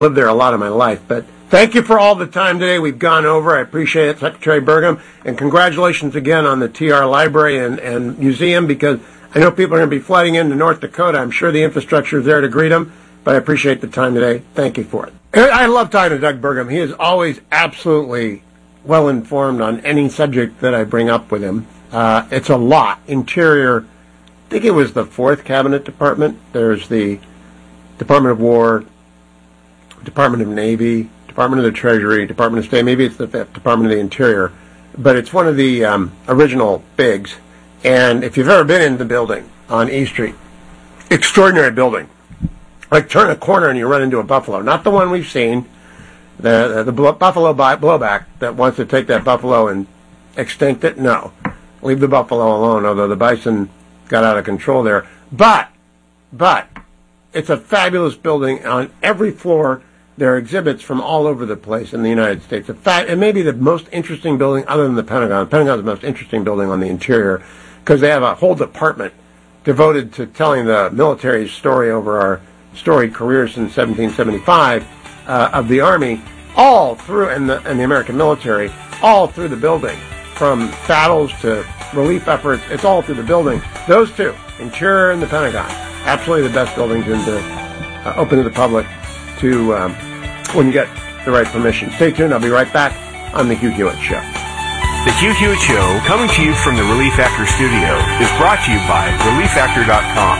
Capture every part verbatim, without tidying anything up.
lived there a lot of my life. But thank you for all the time today we've gone over. I appreciate it, Secretary Burgum. And congratulations again on the T R Library and, and Museum, because I know people are going to be flooding into North Dakota. I'm sure the infrastructure is there to greet them. But I appreciate the time today. Thank you for it. I love talking to Doug Burgum. He is always absolutely well-informed on any subject that I bring up with him. Uh, it's a lot. Interior, I think it was the fourth Cabinet Department. There's the Department of War, Department of Navy, Department of the Treasury, Department of State. Maybe it's the fifth, Department of the Interior. But it's one of the um, original bigs. And if you've ever been in the building on E Street, extraordinary building. Like turn a corner and you run into a buffalo. Not the one we've seen, the the buffalo blowback that wants to take that buffalo and extinct it. No, leave the buffalo alone, although the bison got out of control there. But, but, it's a fabulous building. On every floor, there are exhibits from all over the place in the United States. A fa- it may be the most interesting building other than the Pentagon. The Pentagon is the most interesting building on the interior because they have a whole department devoted to telling the military's story over our storied career since seventeen seventy-five uh, of the Army, all through, and the, and the American military, all through the building, from battles to relief efforts. It's all through the building. Those two, Interior and the Pentagon, absolutely the best buildings in the, uh, open to the public to um, when you get the right permission. Stay tuned. I'll be right back on the Hugh Hewitt Show. The Hugh Hewitt Show, coming to you from the Relief Factor studio, is brought to you by relief factor dot com.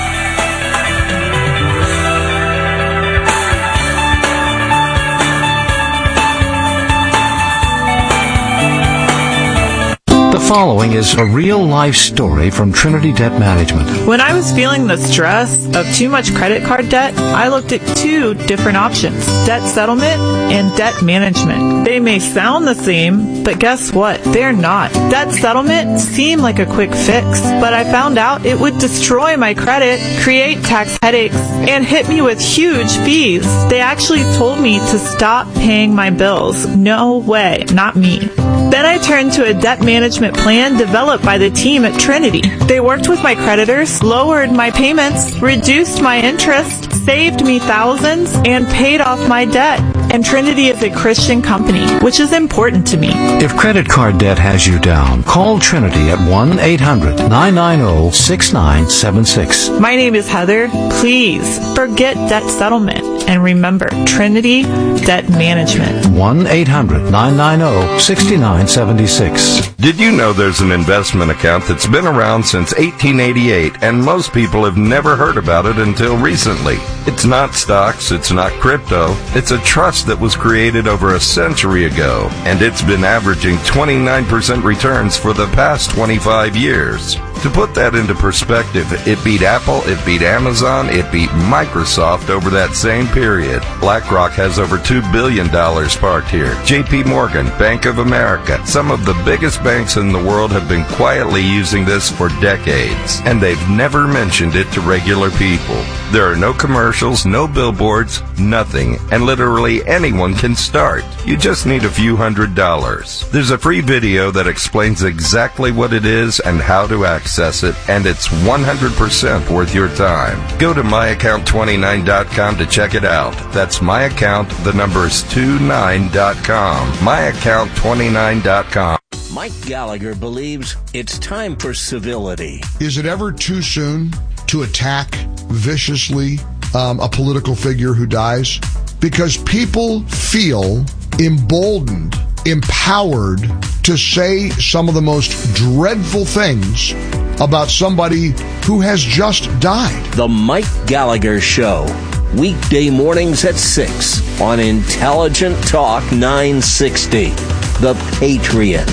The following is a real-life story from Trinity Debt Management. When I was feeling the stress of too much credit card debt, I looked at two different options, debt settlement and debt management. They may sound the same, but guess what? They're not. Debt settlement seemed like a quick fix, but I found out it would destroy my credit, create tax headaches, and hit me with huge fees. They actually told me to stop paying my bills. No way, not me. Then I turned to a debt management plan developed by the team at Trinity. They worked with my creditors, lowered my payments, reduced my interest, saved me thousands, and paid off my debt. And Trinity is a Christian company, which is important to me. If credit card debt has you down, call Trinity at one eight hundred nine nine zero six nine seven six. My name is Heather. Please forget debt settlement and remember Trinity Debt Management. one eight hundred nine nine zero six nine seven six. Did you know there's an investment account that's been around since eighteen eighty-eight and most people have never heard about it until recently? It's not stocks, it's not crypto, it's a trust that was created over a century ago, and it's been averaging twenty-nine percent returns for the past twenty-five years. To put that into perspective, it beat Apple, it beat Amazon, it beat Microsoft over that same period. BlackRock has over two billion dollars parked here. J P Morgan, Bank of America, some of the biggest banks in the world have been quietly using this for decades, and they've never mentioned it to regular people. There are no commercials, no billboards, nothing, and literally anyone can start. You just need a few hundred dollars. There's a free video that explains exactly what it is and how to access it, and it's one hundred percent worth your time. Go to my account twenty-nine dot com to check it out. That's my account, the number is twenty-nine dot com. my account twenty-nine dot com. Mike Gallagher believes it's time for civility. Is it ever too soon to attack viciously um, a political figure who dies? Because people feel emboldened, empowered to say some of the most dreadful things about somebody who has just died. The Mike Gallagher Show, weekday mornings at six on Intelligent Talk nine sixty, The Patriot.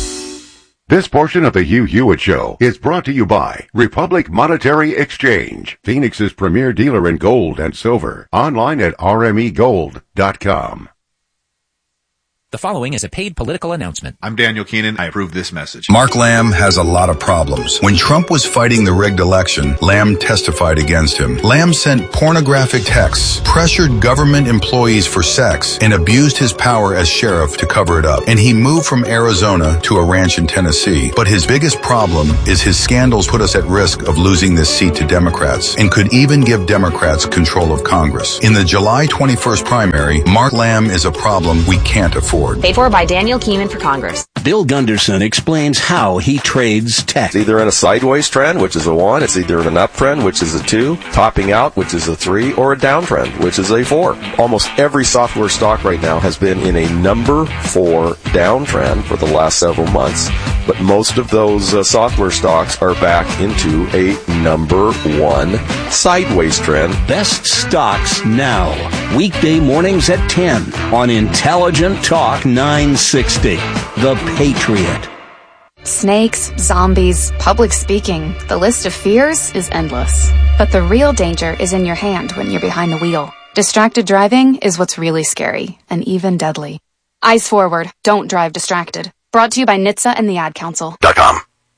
This portion of the Hugh Hewitt Show is brought to you by Republic Monetary Exchange, Phoenix's premier dealer in gold and silver. Online at r m e gold dot com. The following is a paid political announcement. I'm Daniel Keenan. I approve this message. Mark Lamb has a lot of problems. When Trump was fighting the rigged election, Lamb testified against him. Lamb sent pornographic texts, pressured government employees for sex, and abused his power as sheriff to cover it up. And he moved from Arizona to a ranch in Tennessee. But his biggest problem is his scandals put us at risk of losing this seat to Democrats and could even give Democrats control of Congress. In the July twenty-first primary, Mark Lamb is a problem we can't afford. Paid for by Daniel Keenan for Congress. Bill Gunderson explains how he trades tech. It's either in a sideways trend, which is a one. It's either in an uptrend, which is a two. Topping out, which is a three. Or a downtrend, which is a four. Almost every software stock right now has been in a number four downtrend for the last several months. But most of those uh, software stocks are back into a number one sideways trend. Best stocks now. Weekday mornings at ten on Intelligent Talk nine sixty. The Patriot. Snakes, zombies, public speaking. The list of fears is endless. But the real danger is in your hand when you're behind the wheel. Distracted driving is what's really scary and even deadly. Eyes forward. Don't drive distracted. Brought to you by N H T S A and the Ad Council. .com.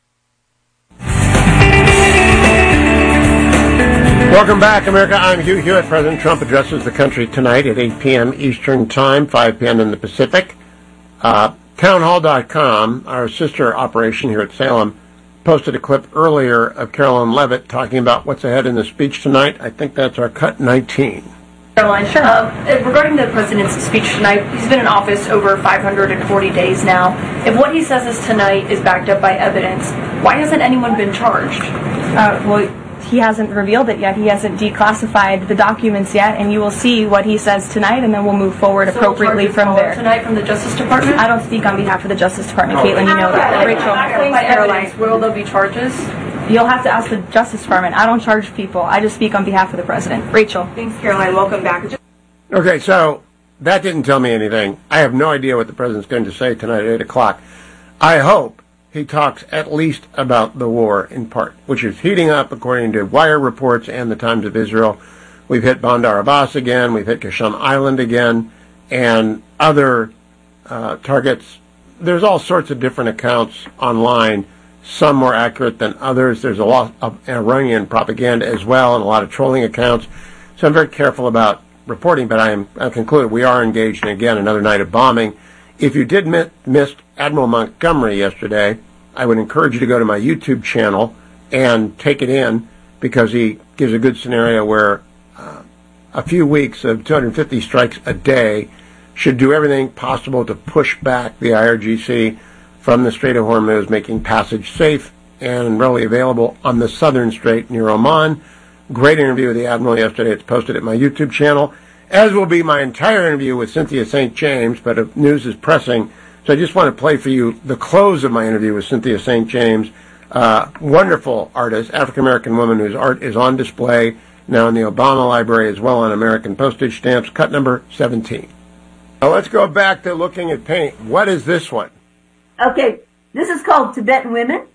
Welcome back, America. I'm Hugh Hewitt. President Trump addresses the country tonight at eight p.m. Eastern Time, five p.m. in the Pacific. Uh, townhall dot com, our sister operation here at Salem, posted a clip earlier of Carolyn Levitt talking about what's ahead in the speech tonight. I think that's our cut nineteen. Caroline, sure. Uh, regarding the president's speech tonight, he's been in office over five hundred forty days now. If what he says is tonight is backed up by evidence, why hasn't anyone been charged? Uh, well, he hasn't revealed it yet. He hasn't declassified the documents yet, and you will see what he says tonight, and then we'll move forward so appropriately from there. Tonight from the Justice Department? I don't speak on behalf of the Justice Department, oh. Caitlin. You know that. Yeah, Rachel, by evidence, will there be charges? You'll have to ask the Justice Department. I don't charge people. I just speak on behalf of the president. Rachel. Thanks, Caroline. Welcome back. Okay, so that didn't tell me anything. I have no idea what the president's going to say tonight at eight o'clock. I hope he talks at least about the war in part, which is heating up according to Wire reports and the Times of Israel. We've hit Bandar Abbas again. We've hit Qasem Island again and other uh, targets. There's all sorts of different accounts online, some more accurate than others. There's a lot of Iranian propaganda as well and a lot of trolling accounts. So I'm very careful about reporting, but I am I concluded we are engaged in, again, another night of bombing. If you did miss, miss Admiral Montgomery yesterday, I would encourage you to go to my YouTube channel and take it in, because he gives a good scenario where uh, a few weeks of two hundred fifty strikes a day should do everything possible to push back the I R G C from the Strait of Hormuz, making passage safe and readily available on the southern strait near Oman. Great interview with the Admiral yesterday. It's posted at my YouTube channel, as will be my entire interview with Cynthia Saint James, but if news is pressing, so I just want to play for you the close of my interview with Cynthia Saint James, uh, wonderful artist, African-American woman whose art is on display now in the Obama Library as well on American postage stamps, cut number seventeen. Now let's go back to looking at paint. What is this one? Okay, this is called Tibetan Women.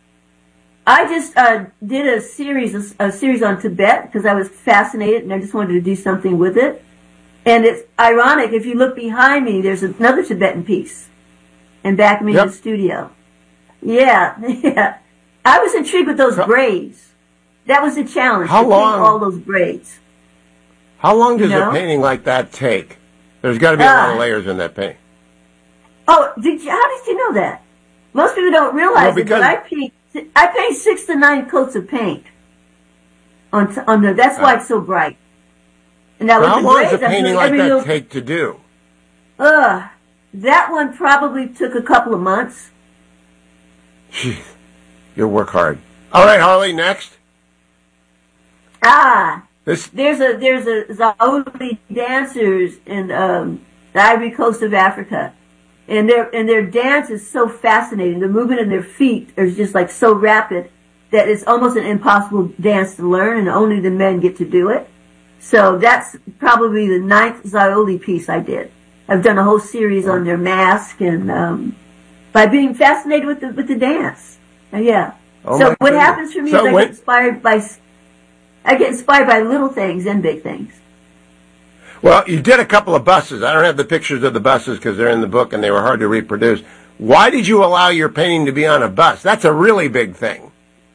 I just uh, did a series, a series on Tibet because I was fascinated and I just wanted to do something with it. And it's ironic, if you look behind me, there's another Tibetan piece. And back me yep. in the studio. Yeah, yeah. I was intrigued with those braids. That was the challenge. How to long? Paint all those braids. How long does you know? a painting like that take? There's got to be a uh, lot of layers in that paint. Oh, did you, how did you know that? Most people don't realize well, because it, but I paint, I paint six to nine coats of paint on on the. That's why it's so bright. And now, how with the long braids, does a painting like that little, take to do? Uh, that one probably took a couple of months. Jeez, you'll work hard. All right, Harley, next. Ah, this there's a there's a Zaoli dancers in um, the Ivory Coast of Africa. And their and their dance is so fascinating. The movement of their feet is just like so rapid that it's almost an impossible dance to learn, and only the men get to do it. So that's probably the ninth Zaoli piece I did. I've done a whole series on their mask and um, by being fascinated with the with the dance. Uh, yeah. Oh so what goodness. happens for me so is I when, get inspired by I get inspired by little things and big things. Well, you did a couple of buses. I don't have the pictures of the buses because they're in the book and they were hard to reproduce. Why did you allow your painting to be on a bus? That's a really big thing.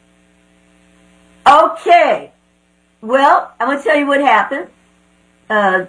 Okay. Well, I'm going to tell you what happened. Uh,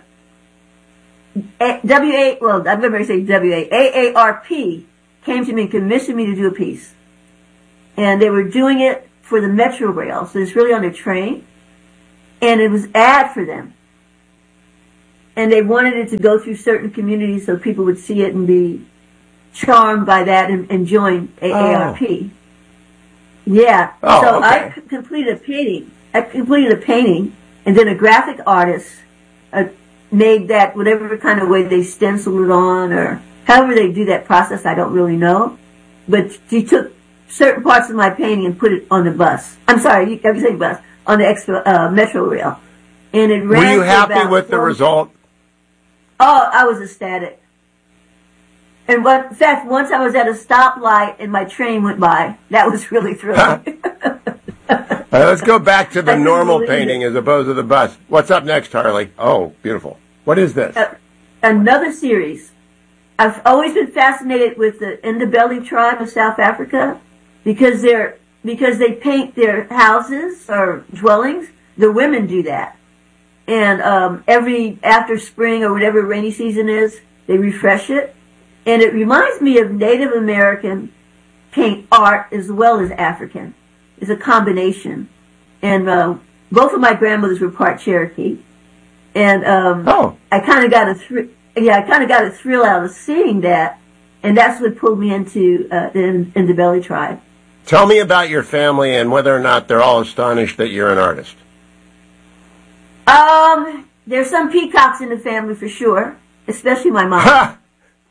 W A, well, I'm going to say W A, A A R P came to me and commissioned me to do a piece. And they were doing it for the Metro Rail, so it's really on a train. And it was ad for them. And they wanted it to go through certain communities so people would see it and be charmed by that and, and join A A R P. Oh. Yeah. Oh, so okay. I c- completed a painting. I completed a painting, and then a graphic artist uh, made that whatever kind of way they stenciled it on, or however they do that process, I don't really know. But she took certain parts of my painting and put it on the bus. I'm sorry, I can say bus, on the extra, uh, Metro Rail. And it ran. Were you happy with the result? Oh, I was ecstatic. And what, in fact, once I was at a stoplight and my train went by. That was really thrilling. All right, let's go back to the normal painting as opposed to the bus. What's up next, Harley? Oh, beautiful. What is this? Uh, another series. I've always been fascinated with the Ndebele tribe of South Africa because they're because they paint their houses or dwellings. The women do that, and um, every after spring or whatever rainy season is, they refresh it, and it reminds me of Native American paint art as well as African. It's a combination, and uh, both of my grandmothers were part Cherokee, and um, oh. I kind of got a thr- yeah, I kind of got a thrill out of seeing that, and that's what pulled me into uh, the Ndebele tribe. Tell me about your family and whether or not they're all astonished that you're an artist. Um, there's some peacocks in the family for sure, especially my mom.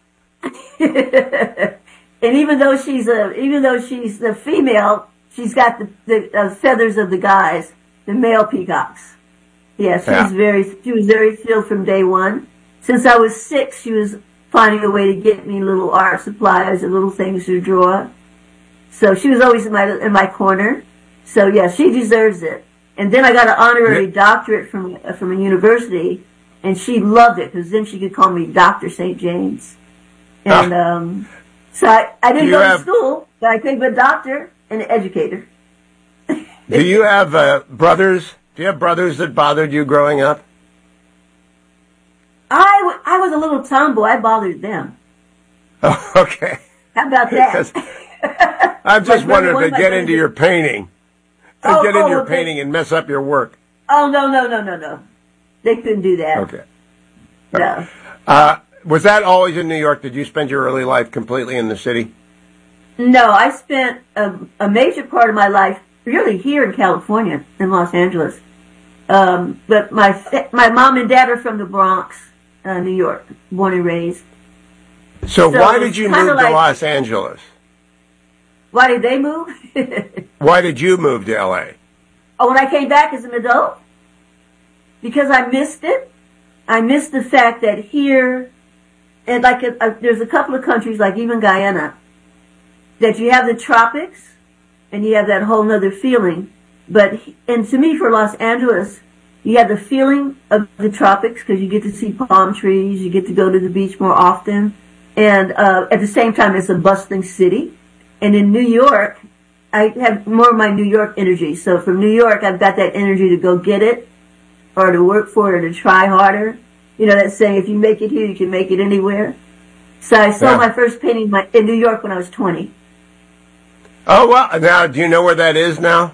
And even though she's a even though she's the female. She's got the, the uh, feathers of the guys, the male peacocks. Yeah, she yeah. was very, she was very thrilled from day one. Since I was six, she was finding a way to get me little art supplies and little things to draw. So she was always in my in my corner. So yeah, she deserves it. And then I got an honorary yeah. doctorate from uh, from a university, and she loved it because then she could call me Doctor Saint James. And ah. um, so I, I didn't go have... to school, but I became a doctor. An educator. Do you have uh, brothers? Do you have brothers that bothered you growing up? I, w- I was a little tomboy. I bothered them. Oh, okay. How about that? I'm just wondering to get into your painting. To oh, get into oh, your okay. painting and mess up your work. Oh, no, no, no, no, no. They couldn't do that. Okay. No. Uh, was that always in New York? Did you spend your early life completely in the city? No, I spent a, a major part of my life really here in California, in Los Angeles. Um, but my my mom and dad are from the Bronx, uh, New York, born and raised. So, so why did you move like, to Los Angeles? Why did they move? Why did you move to L A? Oh, when I came back as an adult? Because I missed it. I missed the fact that here, and like a, a, there's a couple of countries, like even Guyana, that you have the tropics, and you have that whole nother feeling. But, and to me, for Los Angeles, you have the feeling of the tropics, because you get to see palm trees, you get to go to the beach more often, and uh, at the same time, it's a bustling city. And in New York, I have more of my New York energy. So from New York, I've got that energy to go get it, or to work for it, or to try harder. You know that saying, if you make it here, you can make it anywhere. So I saw yeah. my first painting in New York when I was twenty. Oh, well, now, do you know where that is now?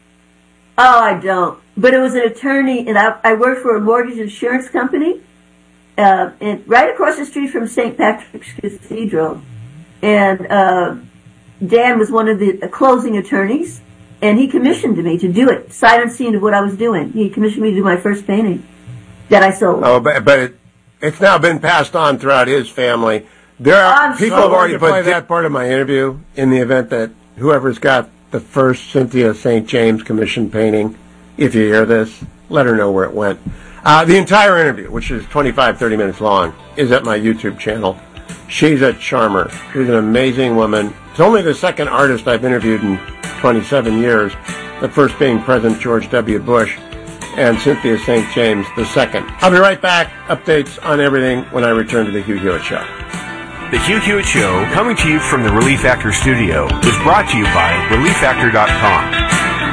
Oh, I don't. But it was an attorney, and I, I worked for a mortgage insurance company, uh, and right across the street from Saint Patrick's Cathedral. And uh, Dan was one of the closing attorneys, and he commissioned me to do it, sight unseen of what I was doing. He commissioned me to do my first painting that I sold. Oh, but, but it, it's now been passed on throughout his family. There are I'm people so have already put that part of my interview in the event that whoever's got the first Cynthia Saint James commissioned painting, if you hear this, let her know where it went. Uh, the entire interview, which is twenty-five, thirty minutes long, is at my YouTube channel. She's a charmer. She's an amazing woman. It's only the second artist I've interviewed in twenty-seven years, the first being President George W. Bush. and Cynthia Saint James the second. I'll be right back. Updates on everything when I return to the Hugh Hewitt Show. The Hugh Hewitt Show, coming to you from the Relief Factor studio, is brought to you by relief factor dot com.